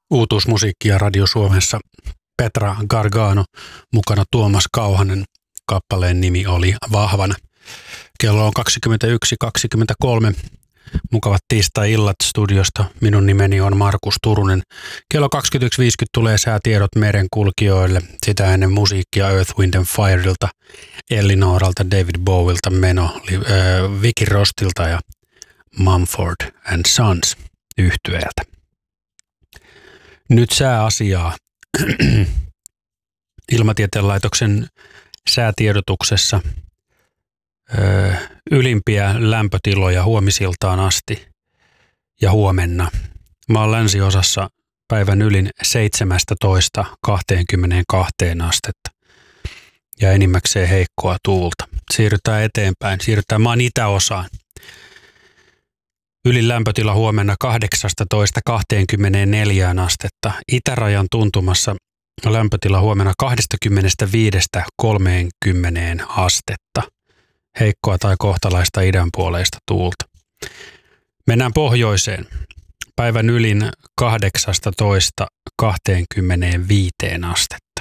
Uutuusmusiikkia Radio Suomessa Petra Gargano, mukana Tuomas Kauhanen. Kappaleen nimi oli Vahvana. Kello on 21.23. Mukavat tiistai-illat studiosta. Minun nimeni on Markus Turunen. Kello 21.50 tulee säätiedot merenkulkijoille. Sitä ennen musiikkia Earth, Wind and Fireilta, Ellinoralta, David Bowilta, Meno, Vicky Rostilta ja Mumford and Sons -yhtyeeltä. Nyt sääasiaa. Ilmatieteen laitoksen säätiedotuksessa ylimpiä lämpötiloja huomisiltaan asti ja huomenna. Maan länsiosassa päivän ylin 17-22 astetta ja enimmäkseen heikkoa tuulta. Siirrytään eteenpäin. Siirrytään maan itäosaan. Ylin lämpötila huomenna 18-24 astetta. Itärajan tuntumassa lämpötila huomenna 25-30 astetta. Heikkoa tai kohtalaista idänpuoleista tuulta. Mennään pohjoiseen. Päivän ylin 18-25 astetta.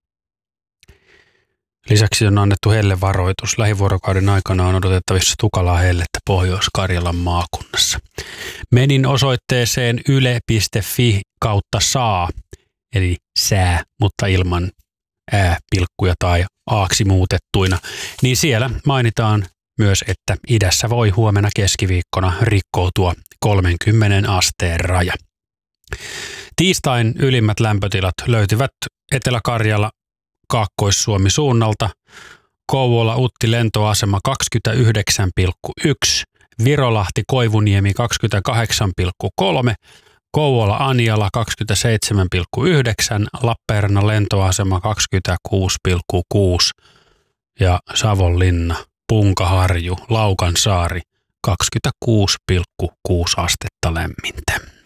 Lisäksi on annettu hellevaroitus. Lähivuorokauden aikana on odotettavissa tukalaa hellettä Pohjois-Karjalan maakunnassa. Menin osoitteeseen yle.fi/saa, eli sää, mutta ilman ää-pilkkuja tai aaksi muutettuina, niin siellä mainitaan myös, että idässä voi huomenna keskiviikkona rikkoutua 30 asteen raja. Tiistain ylimmät lämpötilat löytyvät Etelä-Karjala, Kaakkois-Suomi suunnalta. Kouvola-Utti lentoasema 29,1, Virolahti Koivuniemi 28,3, Kouvola-Anjala 27,9, Lappeenrannan lentoasema 26,6 ja Savonlinna, Punkaharju, Laukansaari 26,6 astetta lämmintä.